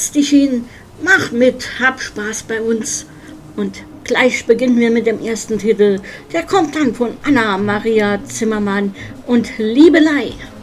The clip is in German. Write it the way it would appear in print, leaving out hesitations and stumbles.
Setz dich hin, mach mit, hab Spaß bei uns. Und gleich beginnen wir mit dem ersten Titel. Der kommt dann von Anna-Maria Zimmermann und Liebelei.